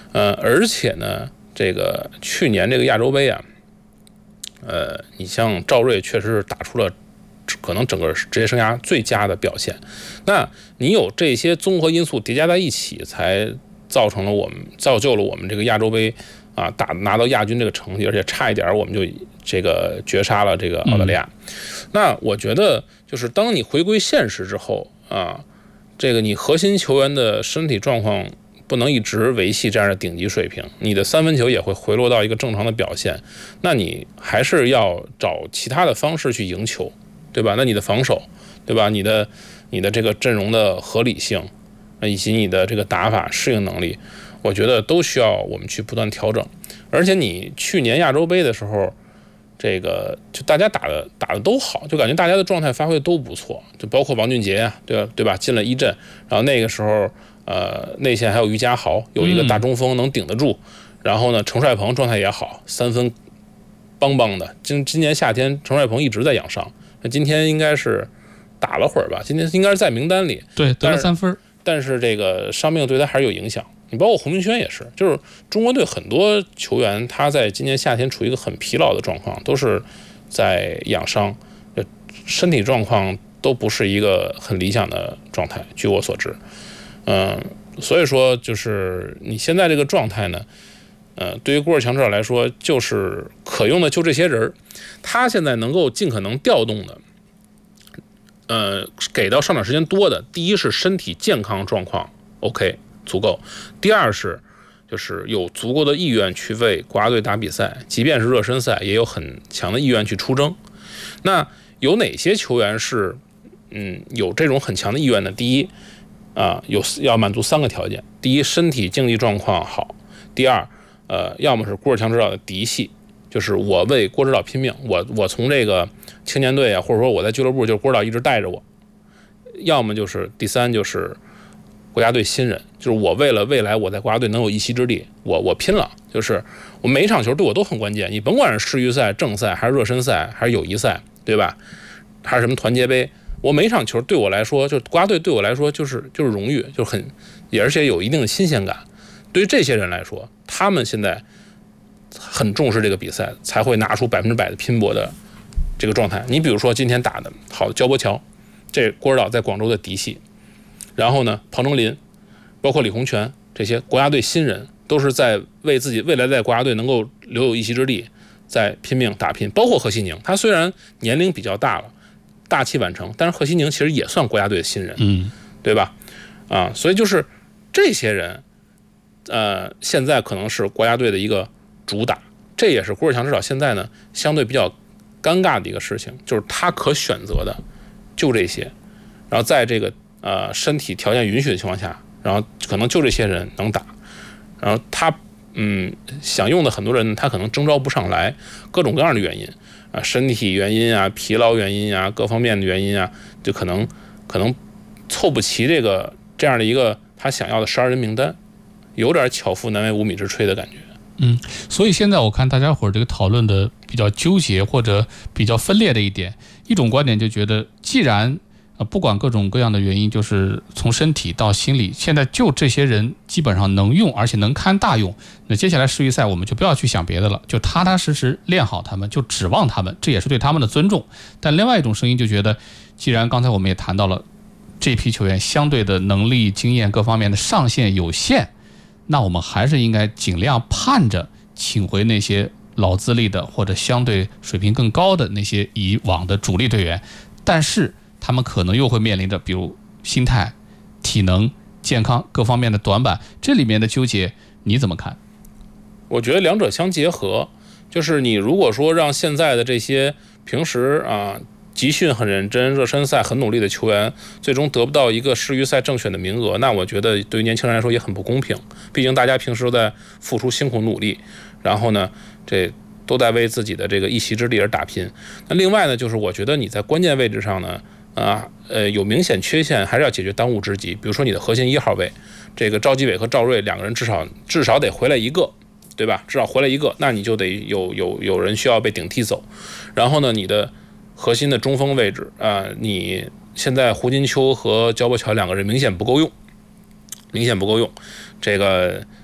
而且呢，这个去年这个亚洲杯啊，你像赵睿确实是打出了可能整个职业生涯最佳的表现。那你有这些综合因素叠加在一起，才造就了我们这个亚洲杯啊拿到亚军这个成绩，而且差一点我们就这个绝杀了这个澳大利亚。那我觉得就是当你回归现实之后啊，这个你核心球员的身体状况不能一直维系这样的顶级水平，你的三分球也会回落到一个正常的表现，那你还是要找其他的方式去赢球，对吧？那你的防守，对吧？你的这个阵容的合理性，以及你的这个打法适应能力，我觉得都需要我们去不断调整。而且你去年亚洲杯的时候，这个就大家打的都好，就感觉大家的状态发挥都不错，就包括王俊杰啊，对吧？进了一阵，然后那个时候内线还有于家豪，有一个大中锋能顶得住，然后呢，程帅鹏状态也好，三分邦邦的。今年夏天程帅鹏一直在养伤，那今天应该是打了会儿吧，今天应该是在名单里， 对，得了3分， 但是这个伤病对他还是有影响。你包括洪明轩也是，就是中国队很多球员他在今年夏天处于一个很疲劳的状况，都是在养伤，身体状况都不是一个很理想的状态，据我所知。所以说就是你现在这个状态呢，对于郭尔强指导来说，就是可用的就这些人，他现在能够尽可能调动的，给到上场时间多的，第一是身体健康状况 OK 足够，第二是就是有足够的意愿去为国家队打比赛，即便是热身赛也有很强的意愿去出征。那有哪些球员是有这种很强的意愿呢？第一要满足3个条件：第一，身体竞技状况好；第二，要么是郭尔强指导的嫡系，就是我为郭指导拼命，我从这个青年队啊，或者说我在俱乐部，就是郭指导一直带着我；要么就是第三，就是国家队新人，就是我为了未来我在国家队能有一席之地，我拼了，就是我每一场球对我都很关键，你甭管是世预赛、正赛还是热身赛还是友谊赛，对吧？还是什么团结杯，我每一场球对我来说，就国家队对我来说就是荣誉，就是而且有一定的新鲜感。对于这些人来说，他们现在很重视这个比赛，才会拿出100%的拼搏的这个状态。你比如说今天打的好的焦波桥，这郭指导在广州的嫡系，然后呢，庞정林，包括李洪权这些国家队新人，都是在为自己未来在国家队能够留有一席之地，在拼命打拼。包括何西宁，他虽然年龄比较大了，大器晚成，但是何西宁其实也算国家队的新人，对吧？所以就是这些人，现在可能是国家队的一个主打，这也是郭尔强指导现在呢相对比较尴尬的一个事情，就是他可选择的就这些，然后在这个身体条件允许的情况下，然后可能就这些人能打，然后他想用的很多人他可能征召不上来，各种各样的原因身体原因啊、疲劳原因啊、各方面的原因啊，就可能凑不齐这样的一个他想要的12人名单，有点巧妇难为无米之炊的感觉。 所以现在我看大家伙这个讨论的比较纠结或者比较分裂的一种观点就觉得，既然不管各种各样的原因，就是从身体到心理，现在就这些人基本上能用，而且能堪大用。那接下来世预赛我们就不要去想别的了，就踏踏实实练好他们，就指望他们，这也是对他们的尊重。但另外一种声音就觉得，既然刚才我们也谈到了这批球员相对的能力、经验各方面的上限有限，那我们还是应该尽量盼着请回那些老资历的或者相对水平更高的那些以往的主力队员，但是他们可能又会面临着比如心态、体能、健康各方面的短板，这里面的纠结你怎么看？ 我觉得两者相结合，就是你如果说让现在的这些平时集训很认真、热身赛很努力的球员，最终得不到一个世预赛正选的名额，那我觉得对于年轻人来说也很不公平。毕竟大家平时都在付出辛苦努力，然后呢，这都在为自己的这个一席之地而打拼。那另外呢，就是我觉得你在关键位置上呢，有明显缺陷，还是要解决当务之急。比如说你的核心1号位，这个赵继伟和赵睿两个人至少得回来一个，对吧？至少回来一个，那你就得有人需要被顶替走。然后呢，你的核心的中锋位置你现在胡金秋和焦波桥两个人明显不够用，这个